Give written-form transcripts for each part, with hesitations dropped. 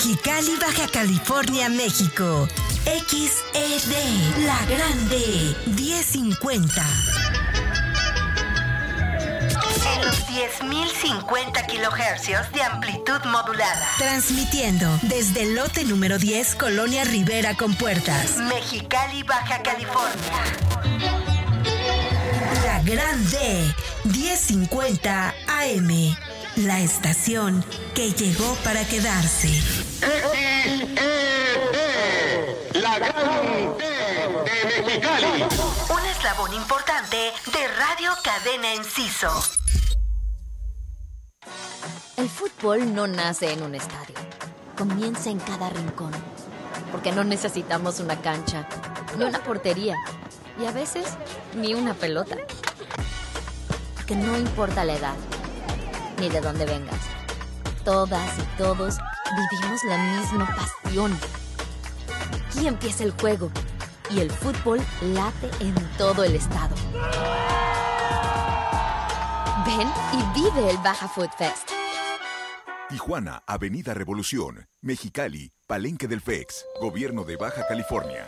Mexicali, Baja California, México. XED, La Grande, 1050. En los 10.050 kHz de amplitud modulada. Transmitiendo desde el lote número 10, Colonia Rivera con Puertas. Mexicali, Baja California. La Grande, 1050 AM. La estación que llegó para quedarse. La Grande de Mexicali. Un eslabón importante de Radio Cadena Enciso. El fútbol no nace en un estadio. Comienza en cada rincón. Porque no necesitamos una cancha, ni una portería, y a veces ni una pelota. Porque no importa la edad, ni de dónde vengas. Todas y todos vivimos la misma pasión. Aquí empieza el juego y el fútbol late en todo el estado. Ven y vive el Baja Food Fest. Tijuana, Avenida Revolución. Mexicali, Palenque del FEX, Gobierno de Baja California.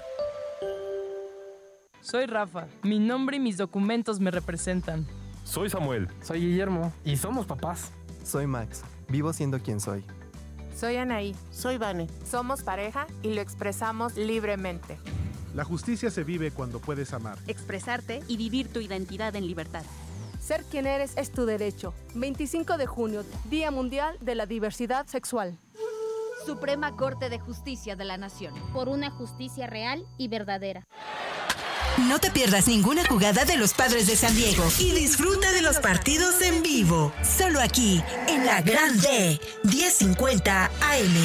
Soy Rafa. Mi nombre y mis documentos me representan. Soy Samuel. Soy Guillermo. Y somos papás. Soy Max. Vivo siendo quien soy. Soy Anaí. Soy Vane. Somos pareja y lo expresamos libremente. La justicia se vive cuando puedes amar. Expresarte y vivir tu identidad en libertad. Ser quien eres es tu derecho. 25 de junio, Día Mundial de la Diversidad Sexual. Suprema Corte de Justicia de la Nación. Por una justicia real y verdadera. No te pierdas ninguna jugada de los Padres de San Diego y disfruta de los partidos en vivo. Solo aquí, en La Grande, 1050 AM.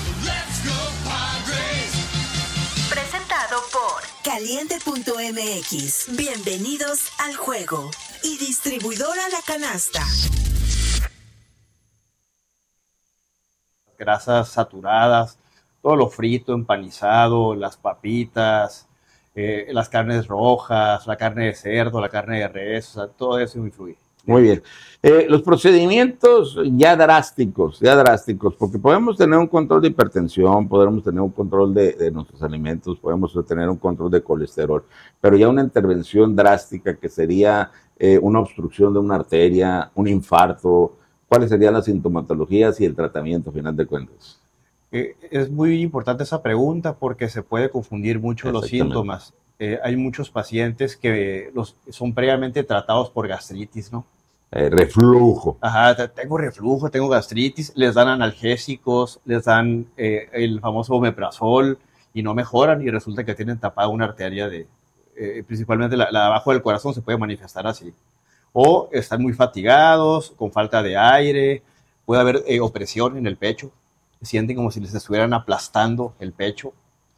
Presentado por Caliente.mx. Bienvenidos al juego. Y distribuidora La Canasta. Grasas saturadas, todo lo frito, empanizado, las papitas, las carnes rojas, la carne de cerdo, la carne de res, o sea, todo eso influye. Muy bien. Los procedimientos ya drásticos, porque podemos tener un control de hipertensión, podemos tener un control de nuestros alimentos, podemos tener un control de colesterol, pero ya una intervención drástica que sería una obstrucción de una arteria, un infarto, ¿cuáles serían las sintomatologías y el tratamiento a final de cuentas? Es muy importante esa pregunta porque se puede confundir mucho los síntomas. Hay muchos pacientes que son previamente tratados por gastritis, ¿no? Reflujo. Ajá, tengo reflujo, tengo gastritis, les dan analgésicos, les dan el famoso omeprazol y no mejoran y resulta que tienen tapada una arteria principalmente la de abajo del corazón se puede manifestar así. O están muy fatigados, con falta de aire, puede haber opresión en el pecho, sienten como si les estuvieran aplastando el pecho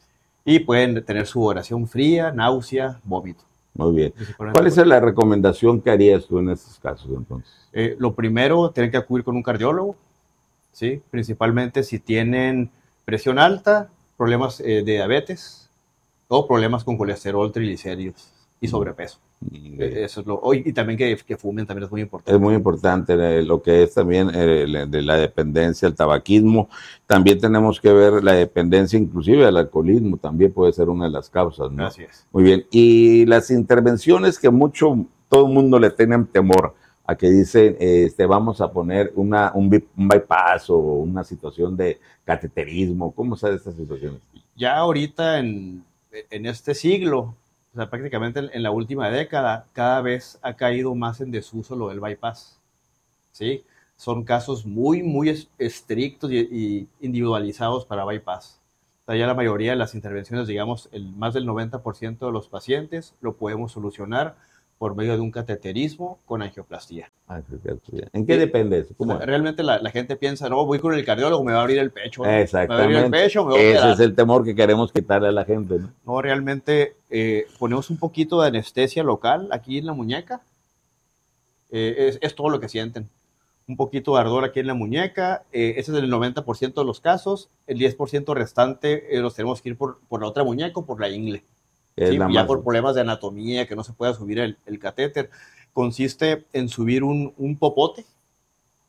y pueden tener sudoración fría, náusea, vómito. Muy bien. ¿Cuál es la recomendación que harías tú en estos casos entonces? Lo primero, tienen que acudir con un cardiólogo, ¿sí? Principalmente si tienen presión alta, problemas de diabetes o problemas con colesterol, triglicéridos y sobrepeso. Eso es y también que fumen también es muy importante. Es muy importante lo que es también de la dependencia, el tabaquismo. También tenemos que ver la dependencia inclusive al alcoholismo, también puede ser una de las causas, ¿no? Así es. Muy bien. Y las intervenciones que todo el mundo le tienen temor a que dicen, vamos a poner un bypass o una situación de cateterismo. ¿Cómo está esta situación? Ya ahorita en este siglo, o sea, prácticamente en la última década, cada vez ha caído más en desuso lo del bypass, ¿sí? Son casos muy, muy estrictos y individualizados para bypass. O sea, ya la mayoría de las intervenciones, digamos, más del 90% de los pacientes lo podemos solucionar por medio de un cateterismo con angioplastía. ¿En qué depende eso? O sea, realmente la gente piensa, no, voy con el cardiólogo, me va a abrir el pecho. ¿No? Exactamente. Me va a abrir el pecho, me va a Ese operar. es el temor que queremos quitarle a la gente, ¿no? No, realmente ponemos un poquito de anestesia local aquí en la muñeca. Es todo lo que sienten. Un poquito de ardor aquí en la muñeca. Ese es el 90% de los casos. El 10% restante los tenemos que ir por la otra muñeca o por la ingle. Sí, ya por problemas de anatomía, que no se pueda subir el catéter. Consiste en subir un popote,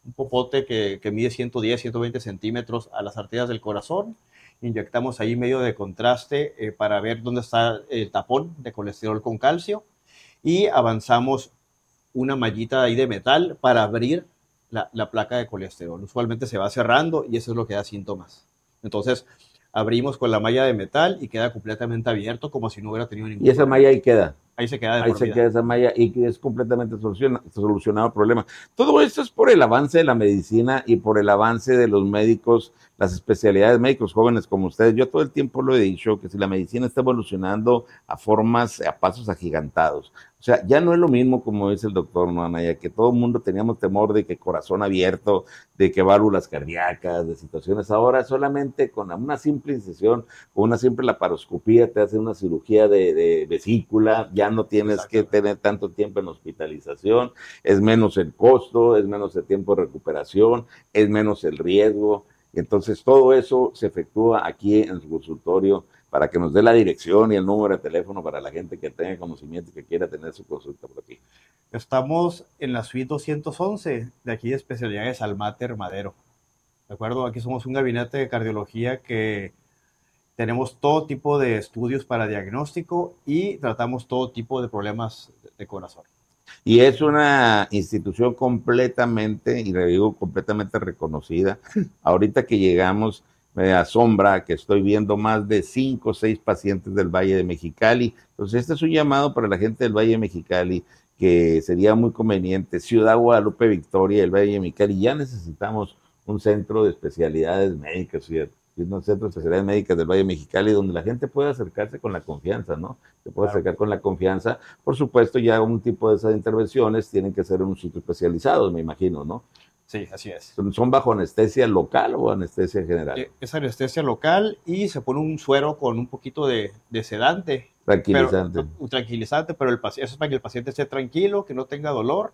un popote que mide 110, 120 centímetros a las arterias del corazón. Inyectamos ahí medio de contraste para ver dónde está el tapón de colesterol con calcio y avanzamos una mallita ahí de metal para abrir la placa de colesterol. Usualmente se va cerrando y eso es lo que da síntomas. Entonces, abrimos con la malla de metal y queda completamente abierto como si no hubiera tenido ningún problema. ¿Y esa malla ahí queda? Ahí se queda de Ahí por se vida. queda esa malla y es completamente solucionado el problema. Todo esto es por el avance de la medicina y por el avance de los médicos, las especialidades médicos jóvenes como ustedes. Yo todo el tiempo lo he dicho, que si la medicina está evolucionando a pasos agigantados. O sea, ya no es lo mismo, como dice el doctor Anaya, que todo el mundo teníamos temor de que corazón abierto, de que válvulas cardíacas, de situaciones. Ahora solamente con una simple incisión, con una simple laparoscopía, te hacen una cirugía de vesícula, ya no tienes que tener tanto tiempo en hospitalización, es menos el costo, es menos el tiempo de recuperación, es menos el riesgo. Entonces todo eso se efectúa aquí en su consultorio para que nos dé la dirección y el número de teléfono para la gente que tenga conocimiento y que quiera tener su consulta por aquí. Estamos en la suite 211 de aquí de especialidades Almater Madero. ¿De acuerdo? Aquí somos un gabinete de cardiología que tenemos todo tipo de estudios para diagnóstico y tratamos todo tipo de problemas de corazón. Y es una institución completamente, y le digo completamente reconocida. Ahorita que llegamos, me asombra que estoy viendo más de 5 o 6 pacientes del Valle de Mexicali. Entonces, este es un llamado para la gente del Valle de Mexicali, que sería muy conveniente. Ciudad Guadalupe, Victoria, el Valle de Mexicali, ya necesitamos un centro de especialidades médicas, ¿cierto? Un centro de especialidades médicas del Valle de Mexicali, donde la gente pueda acercarse con la confianza, ¿no? Se puede acercar con la confianza. Por supuesto, ya un tipo de esas intervenciones tienen que ser en un sitio especializado, me imagino, ¿no? Sí, así es. ¿Son bajo anestesia local o anestesia general? Es anestesia local y se pone un suero con un poquito de sedante. Tranquilizante. Tranquilizante, pero eso es para que el paciente esté tranquilo, que no tenga dolor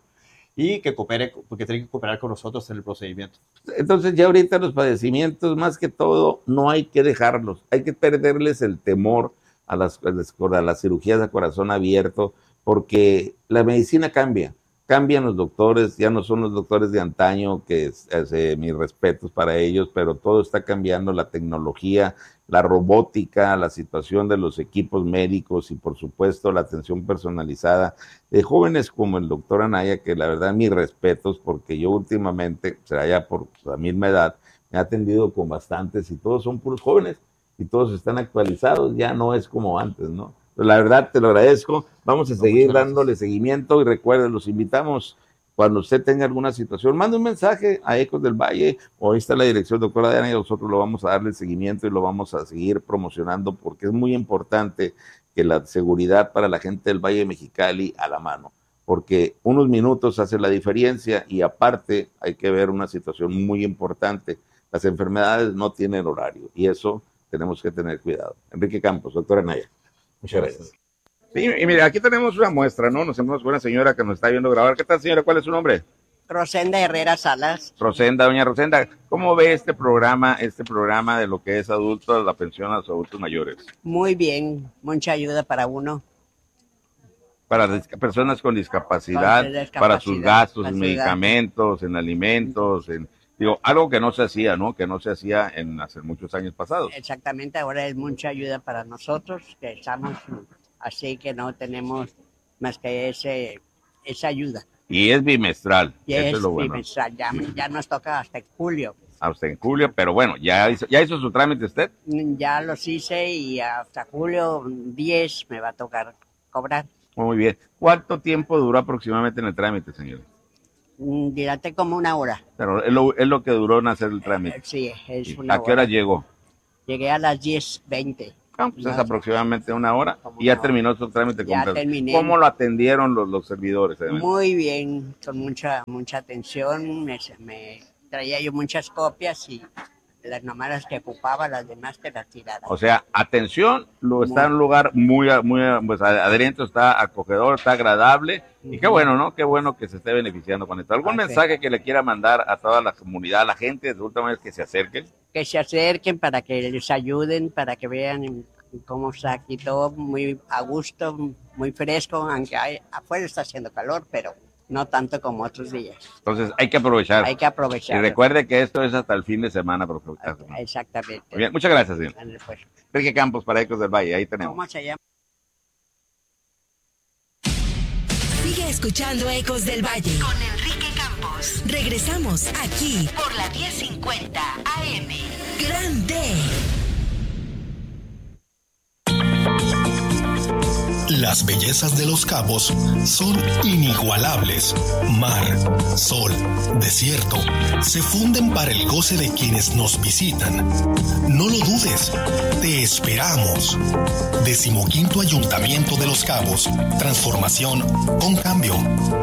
y que coopere, porque tiene que cooperar con nosotros en el procedimiento. Entonces ya ahorita los padecimientos, más que todo, no hay que dejarlos, hay que perderles el temor a las cirugías de corazón abierto, porque la medicina cambia. Cambian los doctores, ya no son los doctores de antaño, que mis respetos para ellos, pero todo está cambiando, la tecnología, la robótica, la situación de los equipos médicos y por supuesto la atención personalizada de jóvenes como el doctor Anaya, que la verdad mis respetos, porque yo últimamente, será ya por la misma edad, me he atendido con bastantes y todos son puros jóvenes y todos están actualizados, ya no es como antes, ¿no? La verdad, te lo agradezco. Vamos a seguir dándole seguimiento y recuerden, los invitamos cuando usted tenga alguna situación, mande un mensaje a Ecos del Valle o ahí está la dirección, doctora Diana, y nosotros lo vamos a darle seguimiento y lo vamos a seguir promocionando porque es muy importante que la seguridad para la gente del Valle de Mexicali a la mano, porque unos minutos hacen la diferencia y aparte hay que ver una situación muy importante. Las enfermedades no tienen horario y eso tenemos que tener cuidado. Enrique Campos, doctora Naya. Muchas gracias. Sí, y mire, aquí tenemos una muestra, ¿no? Nos hemos con una señora que nos está viendo grabar. ¿Qué tal, señora? ¿Cuál es su nombre? Rosenda Herrera Salas. Rosenda, doña Rosenda, ¿cómo ve este programa de lo que es adultos, la pensión a los adultos mayores? Muy bien, mucha ayuda para uno. Para personas con discapacidad, para sus gastos en medicamentos, en alimentos, algo que no se hacía, ¿no? Que no se hacía hace muchos años pasados. Exactamente, ahora es mucha ayuda para nosotros, que estamos así que no tenemos más que esa ayuda. Y es bimestral. Y eso es lo bueno. Bimestral, ya nos toca hasta en julio. Hasta en julio, pero bueno, ¿ya hizo su trámite usted? Ya los hice y hasta julio 10 me va a tocar cobrar. Muy bien. ¿Cuánto tiempo duró aproximadamente en el trámite, señor? Dígate como una hora. Pero es lo que duró en hacer el trámite. Sí, es una hora. ¿A qué hora llegó? Llegué a las 10:20. Pues es aproximadamente una hora y ya terminó su trámite completo. Terminé. ¿Cómo lo atendieron los servidores? Muy bien, con mucha atención. Me traía yo muchas copias y las nomás que ocupaba, las demás que las tirara. O sea, atención, está en un lugar muy pues, adherente, está acogedor, está agradable y qué bueno, ¿no? Qué bueno que se esté beneficiando con esto. ¿Algún mensaje que le quiera mandar a toda la comunidad, a la gente de última vez que se acerquen? Que se acerquen para que les ayuden, para que vean cómo está aquí todo muy a gusto, muy fresco, aunque afuera está haciendo calor, pero no tanto como otros días. Entonces hay que aprovechar. Hay que aprovechar. Y recuerde que esto es hasta el fin de semana. Exactamente. Muy bien, muchas gracias, señor. Pues. Enrique Campos para Ecos del Valle, ahí tenemos. ¿Cómo se llama? Sigue escuchando Ecos del Valle con Enrique Campos. Regresamos aquí por la 1050 AM. Grande. Las bellezas de Los Cabos son inigualables. Mar, sol, desierto, se funden para el goce de quienes nos visitan. No lo dudes, te esperamos. 15º Ayuntamiento de Los Cabos. Transformación con cambio.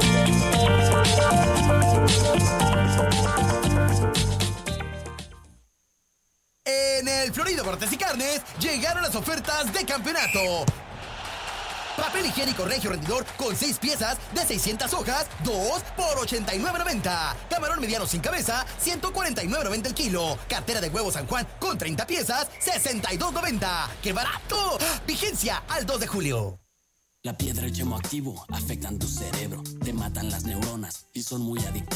En el Florido Cortes y Carnes llegaron las ofertas de campeonato. Papel higiénico Regio Rendidor con 6 piezas de 600 hojas, 2 por $89.90. Camarón mediano sin cabeza, $149.90 el kilo. Cartera de huevo San Juan con 30 piezas, $62.90. ¡Qué barato! Vigencia al 2 de julio. La piedra y el chemoactivo afectan tu cerebro, te matan las neuronas y son muy adictivos.